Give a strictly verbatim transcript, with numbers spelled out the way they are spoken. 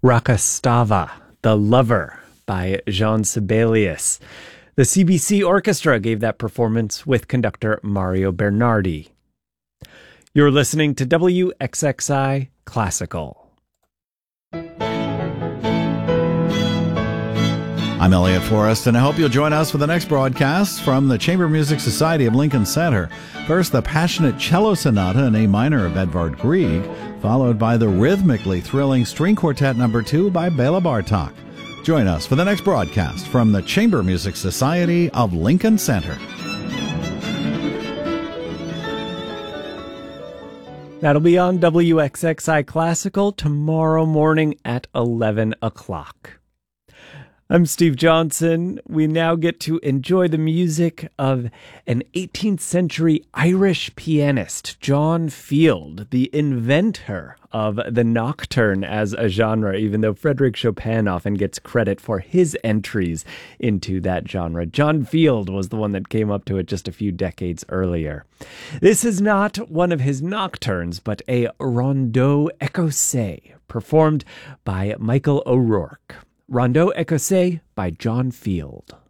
Rakastava, The Lover by Jean Sibelius. The C B C Orchestra gave that performance with conductor Mario Bernardi. You're listening to W X X I Classical. I'm Elliot Forrest, and I hope you'll join us for the next broadcast from the Chamber Music Society of Lincoln Center. First, the passionate cello sonata in A minor of Edvard Grieg, followed by the rhythmically thrilling string quartet number two by Bela Bartok. Join us for the next broadcast from the Chamber Music Society of Lincoln Center. That'll be on W X X I Classical tomorrow morning at eleven o'clock. I'm Steve Johnson. We now get to enjoy the music of an eighteenth century Irish pianist, John Field, the inventor of the nocturne as a genre, even though Frédéric Chopin often gets credit for his entries into that genre. John Field was the one that came up to it just a few decades earlier. This is not one of his nocturnes, but a rondeau écossais performed by Michael O'Rourke. Rondeau Écossais by John Field.